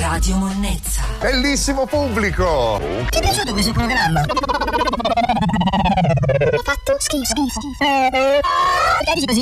Radio Monnezza. Bellissimo pubblico! Ti è piaciuto questo programma? Ho fatto schifo. Perché dici così?